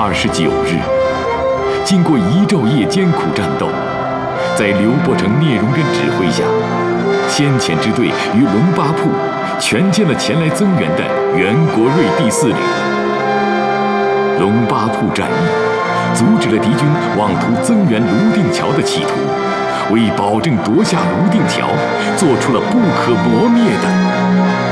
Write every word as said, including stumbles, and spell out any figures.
二十九日，经过一昼夜艰苦战斗，在刘伯承、聂荣臻指挥下，先遣支队于龙巴铺全歼了前来增援的袁国瑞第四旅。龙巴铺战役阻止了敌军妄图增援泸定桥的企图，为保证夺下泸定桥，做出了不可磨灭的